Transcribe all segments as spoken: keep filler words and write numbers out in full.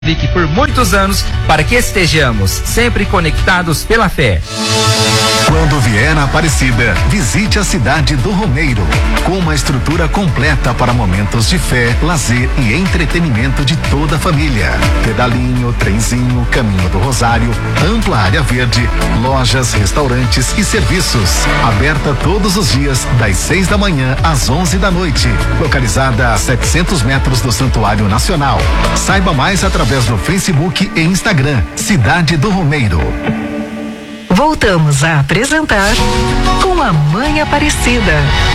Fique por muitos anos para que estejamos sempre conectados pela fé. Quando vier a Aparecida, visite a cidade do Romeiro, com uma estrutura completa para momentos de fé, lazer e entretenimento de toda a família. Pedalinho, trenzinho, caminho do Rosário, ampla área verde, lojas, restaurantes e serviços. Aberta todos os dias, das seis da manhã às onze da noite. Localizada a setecentos metros do Santuário Nacional. Saiba mais através no Facebook e Instagram, Cidade do Romeiro. Voltamos a apresentar Com a Mãe Aparecida.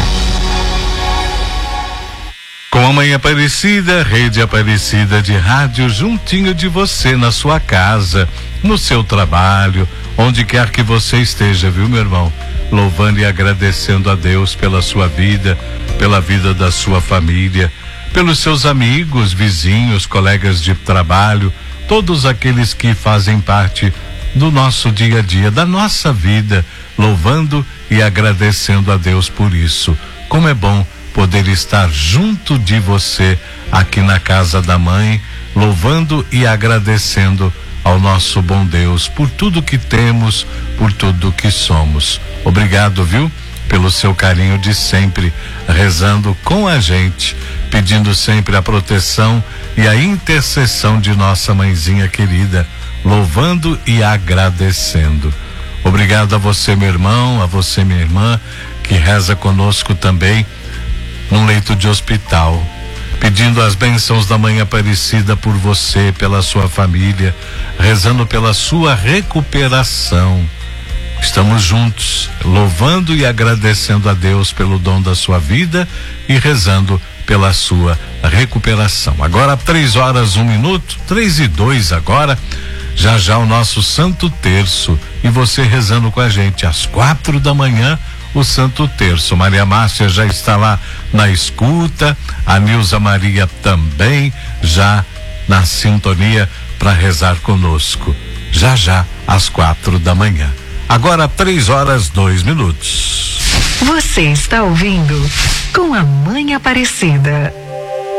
Com a Mãe Aparecida, Rede Aparecida de rádio, juntinho de você, na sua casa, no seu trabalho, onde quer que você esteja, viu, meu irmão? Louvando e agradecendo a Deus pela sua vida, pela vida da sua família, pelos seus amigos, vizinhos, colegas de trabalho, todos aqueles que fazem parte do nosso dia a dia, da nossa vida, louvando e agradecendo a Deus por isso. Como é bom poder estar junto de você aqui na casa da mãe, louvando e agradecendo ao nosso bom Deus por tudo que temos, por tudo que somos. Obrigado, viu? Pelo seu carinho de sempre, rezando com a gente, pedindo sempre a proteção e a intercessão de nossa mãezinha querida, louvando e agradecendo. Obrigado a você, meu irmão, a você, minha irmã, que reza conosco também num leito de hospital, pedindo as bênçãos da Mãe Aparecida por você, pela sua família, rezando pela sua recuperação. Estamos juntos, louvando e agradecendo a Deus pelo dom da sua vida e rezando pela sua recuperação. Agora, três horas, um minuto, três e dois agora, já já o nosso Santo Terço. E você rezando com a gente às quatro da manhã, o Santo Terço. Maria Márcia já está lá na escuta, a Nilza Maria também já na sintonia para rezar conosco. Já já, às quatro da manhã. Agora, três horas, dois minutos. Você está ouvindo Com a Mãe Aparecida.